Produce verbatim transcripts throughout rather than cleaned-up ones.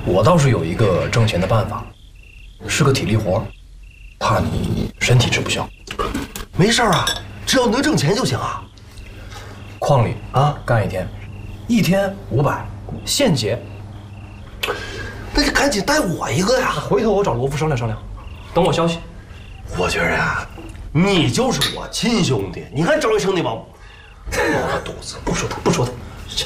我倒是有一个挣钱的办法，是个体力活，怕你身体吃不消。 没事啊，只要能挣钱就行啊。 矿里啊，干一天，一天五百，现结。 那就赶紧带我一个呀！ 回头我找罗夫商量商量，等我消息。 我觉着呀，你就是我亲兄弟，你还找一兄弟吗？我肚子不说他，不说他。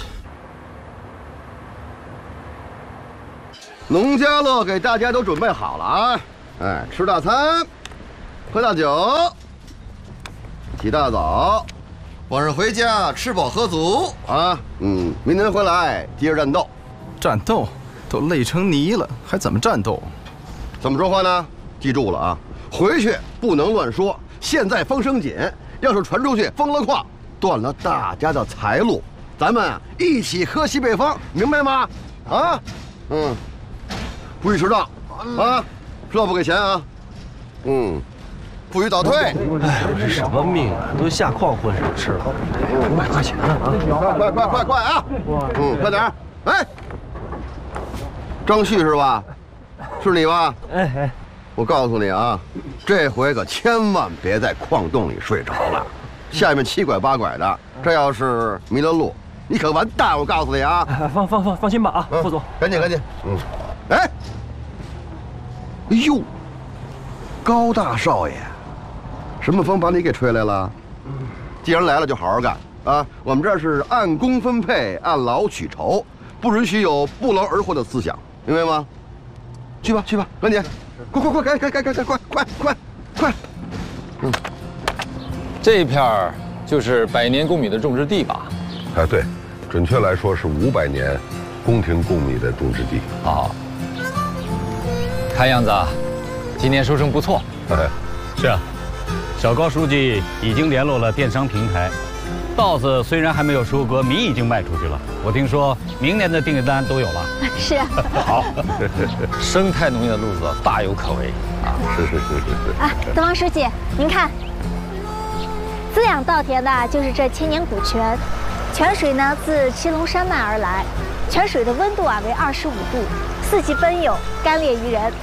农家乐给大家都准备好了啊！哎，吃大餐，喝大酒，洗大澡，晚上回家吃饱喝足啊！嗯，明天回来接着战斗。 战斗？都累成泥了，还怎么战斗？ 怎么说话呢？记住了啊！回去不能乱说。现在风声紧，要是传出去封了矿，断了大家的财路，咱们啊一起喝西北风，明白吗？啊，嗯。不许迟到啊！迟到不给钱啊！嗯，不许早退。 哎，我这什么命啊？都下矿混上吃了，五百块钱呢啊！ 快快快快啊！嗯，快点！哎，张旭是吧？是你吧？哎哎，我告诉你啊，这回可千万别在矿洞里睡着了，下面七拐八拐的，这要是迷了路，你可完蛋！我告诉你啊！ 放放放放心吧啊，副总， 赶紧赶紧，嗯。哎，哎呦，高大少爷，什么风把你给吹来了？既然来了，就好好干啊！我们这是按工分配，按劳取酬，不允许有不劳而获的思想，明白吗？去吧去吧，赶紧，快快快，赶赶赶赶赶快快快快！嗯， 这一片儿就是百年贡米的种植地吧？ 啊，对，准确来说是五百年宫廷贡米的种植地。 好。看样子啊，今年收成不错。 哎， 是啊，小高书记已经联络了电商平台，稻子虽然还没有收割，米已经卖出去了。我听说明年的订单都有了。 是啊。 好，生态农业的路子大有可为啊！ 是是是是是。 啊，东方书记，您看，滋养稻田的就是这千年古泉，泉水呢自七龙山脉而来，泉水的温度啊为二十五度。四季奔涌，甘冽宜人。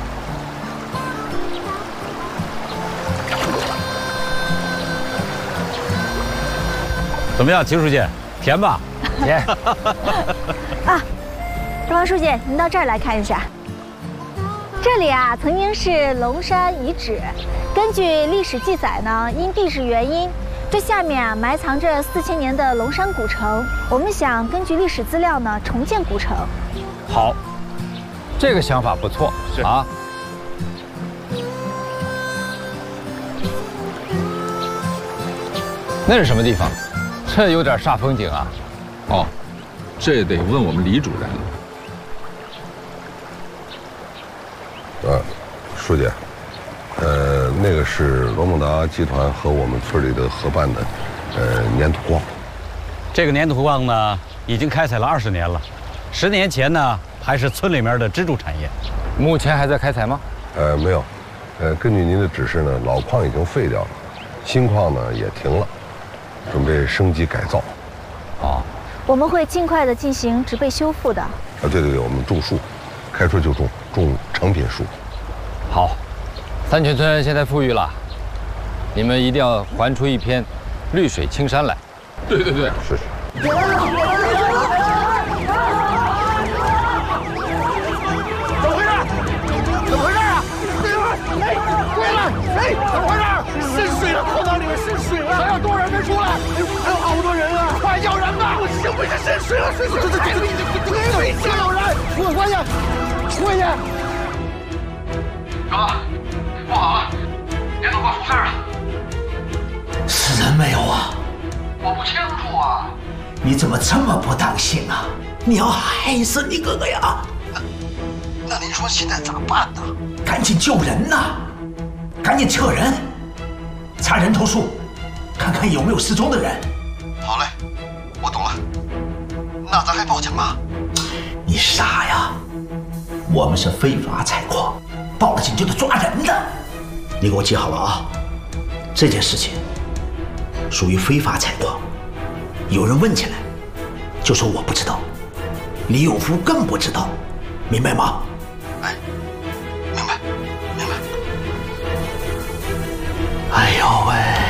怎么样，秦书记，甜吧？ 甜。 啊，东方书记，您到这儿来看一下。这里啊，曾经是龙山遗址。根据历史记载呢，因地质原因，这下面啊埋藏着四千年的龙山古城。我们想根据历史资料呢，重建古城。 好。这个想法不错啊！那是什么地方？这有点煞风景啊！ 哦，这得问我们李主任了。啊，书记，呃，那个是罗梦达集团和我们村里的合办的，呃，粘土矿。 这个粘土矿呢，已经开采了二十年了，十年前呢。还是村里面的支柱产业， 目前还在开采吗？ 呃，没有，呃，根据您的指示呢，老矿已经废掉了，新矿呢也停了，准备升级改造。 哦， 我们会尽快的进行植被修复的。啊， 对对对，我们种树，开春就种，种成品树。 好，三泉村现在富裕了，你们一定要还出一片绿水青山来。 对对对， 是是。 哎，怎么回事？渗水了，矿道里面渗水了，还有多少人没出来？还有好多人啊！快要人吧！不行不行，渗水了，渗水了！这这这这水下有人！我关键，关键。 哥，不好了，连头矿出事了。 死人没有啊？ 我不清楚啊。 你怎么这么不当心啊？你要害死你哥哥呀！ 那您说现在咋办呢？ 赶紧救人呐！赶紧撤人，查人头数，看看有没有失踪的人。 好嘞，我懂了。那咱还报警吗？ 你傻呀！我们是非法采矿，报了警就得抓人的。你给我记好了啊！这件事情属于非法采矿，有人问起来，就说我不知道。李永福更不知道， 明白吗？